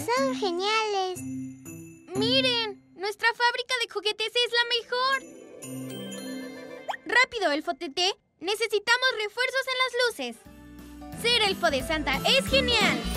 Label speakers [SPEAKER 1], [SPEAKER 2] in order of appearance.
[SPEAKER 1] Son geniales.
[SPEAKER 2] ¡Miren! ¡Nuestra fábrica de juguetes es la mejor! ¡Rápido, Elfo Tete! ¡Necesitamos refuerzos en las luces! ¡Ser Elfo de Santa es genial!